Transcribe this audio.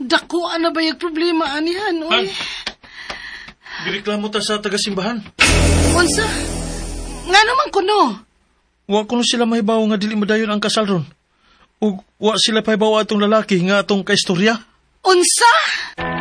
Dako na ba yung problema anihan, oy? Gireklamo ta sa taga-simbahan. Unsa? Nga naman kuno. Wa kuno sila mahibaw nga dili madayon ang kasal ron. Ug wa sila pahibaw atong lalaki nga atong kaistorya. Unsa?